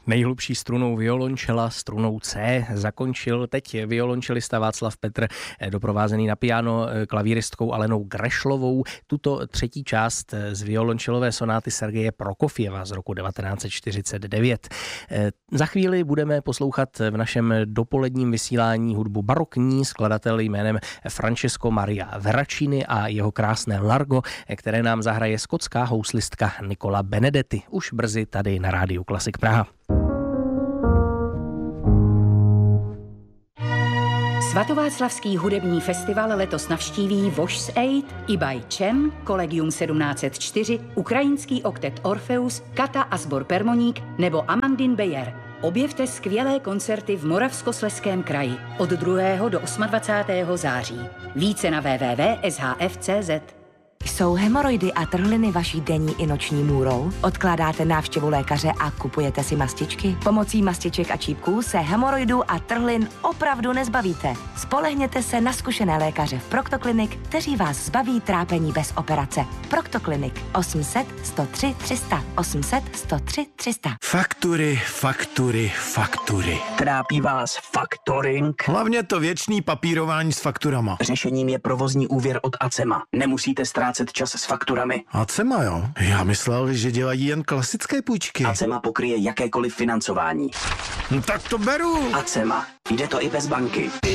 Nejhlubší strunou violončela, strunou C, zakončil teď violončelista Václav Petr, doprovázený na piano klavíristkou Alenou Grešlovou, tuto třetí část z violončelové sonáty Sergeje Prokofjeva z roku 1949. Za chvíli budeme poslouchat v našem dopoledním vysílání hudbu barokní, skladatel jménem Francesco Maria Veracini a jeho krásné Largo, které nám zahraje skotská houslistka Nicola Benedetti. Už brzy tady na Rádiu Klasik Praha. Svatováclavský hudební festival letos navštíví Voice 8, Ibai Čem, Collegium 1704, ukrajinský oktet Orpheus, Kata a sbor Permoník nebo Amandine Beyer. Objevte skvělé koncerty v Moravskoslezském kraji od 2. do 28. září. Více na www.shf.cz. Jsou hemoroidy a trhliny vaší denní i noční můrou? Odkládáte návštěvu lékaře a kupujete si mastičky? Pomocí mastiček a čípků se hemoroidů a trhlin opravdu nezbavíte. Spolehněte se na zkušené lékaře v Proctoclinic, kteří vás zbaví trápení bez operace. Proctoclinic 800 103 300 800 103 300. Faktury. Trápí vás faktoring? Hlavně to věčný papírování s fakturama. Řešením je provozní úvěr od Acema. Nemusíte ztrácet čas s fakturami. Acema, jo? Já myslel, že dělají jen klasické půjčky. Acema pokryje jakékoliv financování. No, tak to beru. Acema. Jde to i bez banky.